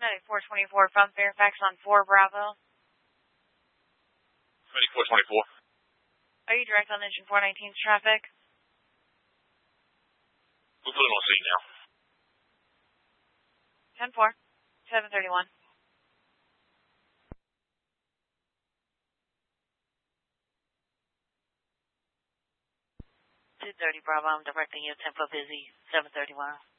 9424 from Fairfax on 4 Bravo. 9424. Are you direct on engine 419's traffic? We'll put it on scene now. 10-4, 731. 230 Bravo, I'm directing you 10-4 busy, 731.